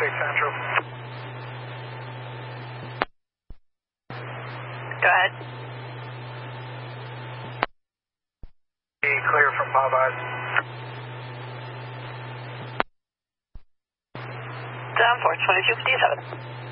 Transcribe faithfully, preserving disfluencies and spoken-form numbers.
Bay Central. Go ahead. Clear from Popeyes. Down for twenty-two fifty-seven.